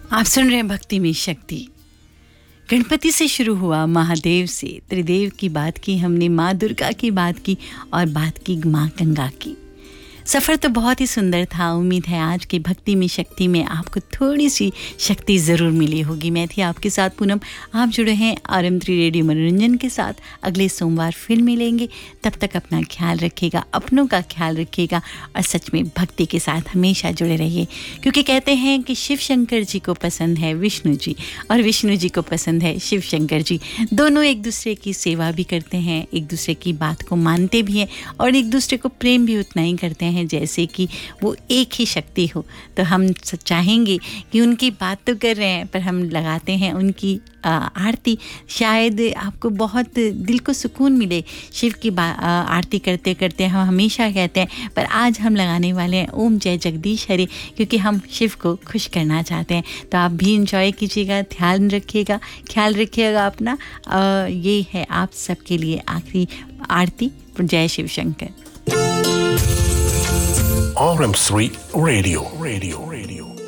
आप सुन रहे हैं भक्ति में शक्ति। गणपति से शुरू हुआ, महादेव से त्रिदेव की बात की हमने, माँ दुर्गा की बात की और बात की माँ गंगा की। सफ़र तो बहुत ही सुंदर था। उम्मीद है आज की भक्ति में शक्ति में आपको थोड़ी सी शक्ति ज़रूर मिली होगी। मैं थी आपके साथ पूनम। आप जुड़े हैं RM3 रेडियो मनोरंजन के साथ। अगले सोमवार फिर मिलेंगे। तब तक अपना ख्याल रखिएगा, अपनों का ख्याल रखिएगा और सच में भक्ति के साथ हमेशा जुड़े रहिए, क्योंकि कहते हैं कि शिव शंकर जी को पसंद है विष्णु जी और विष्णु जी को पसंद है शिव शंकर जी। दोनों एक दूसरे की सेवा भी करते हैं, एक दूसरे की बात को मानते भी हैं और एक दूसरे को प्रेम भी उतना ही करते हैं जैसे कि वो एक ही शक्ति हो। तो हम चाहेंगे कि उनकी बात तो कर रहे हैं पर हम लगाते हैं उनकी आरती। शायद आपको बहुत दिल को सुकून मिले। शिव की आरती करते करते हम हमेशा कहते हैं, पर आज हम लगाने वाले हैं ओम जय जगदीश हरे, क्योंकि हम शिव को खुश करना चाहते हैं। तो आप भी इंजॉय कीजिएगा, ख्याल रखिएगा अपना। ये है आप सबके लिए आखिरी आरती। जय शिव शंकर। RM3 Radio.